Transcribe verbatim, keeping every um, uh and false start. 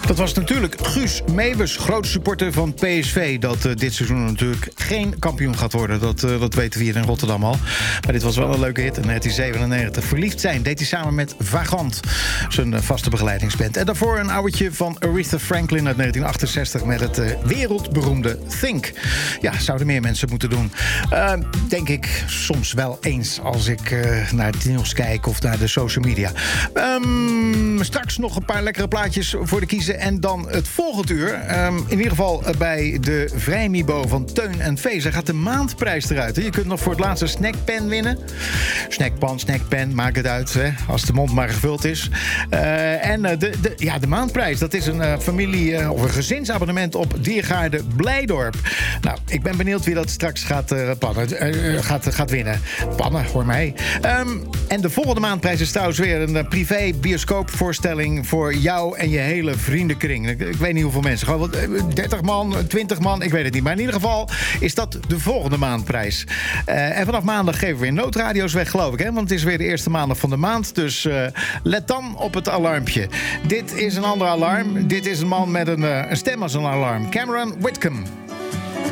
Dat was natuurlijk Guus Meeuwis, grote supporter van P S V... dat uh, dit seizoen natuurlijk geen kampioen gaat worden. Dat, uh, dat weten we hier in Rotterdam al. Maar dit was wel een leuke hit in negentien zevenennegentig. Verliefd zijn deed hij samen met Vagant, zijn uh, vaste begeleidingsband. En daarvoor een ouwtje van Aretha Franklin uit negentien achtenzestig... met het uh, wereldberoemde Think. Ja, zouden meer mensen moeten doen. Uh, denk ik soms wel eens als ik uh, naar het nieuws kijk of naar de social media. Um, straks nog een paar lekkere plaatjes voor de kiezen. En dan het volgende uur. Um, in ieder geval bij de Vrijmibo van Teun en Vees. Daar gaat de maandprijs eruit. Hè. Je kunt nog voor het laatste snackpen winnen. Snackpan, snackpen, maakt het uit. Hè, als de mond maar gevuld is. Uh, en uh, de, de, ja, de maandprijs. Dat is een uh, familie- uh, of een gezinsabonnement op Diergaarde Blijdorp. Nou, ik ben benieuwd wie dat straks gaat, uh, pannen, uh, gaat, uh, gaat winnen. Pannen, hoor mij. Um, en de volgende maandprijs is trouwens weer een uh, privé bioscoopvoorstelling voor jou en je hele vriendenkring. Ik, ik weet niet hoeveel mensen. Gewoon dertig man, twintig man, ik weet het niet. Maar in ieder geval is dat de volgende maandprijs. Uh, en vanaf maandag geven we weer noodradio's weg, geloof ik. Hè? Want het is weer de eerste maandag van de maand. Dus uh, let dan op het alarmpje. Dit is een ander alarm. Dit is een man met een, uh, een stem als een alarm. Cameron Whitcomb.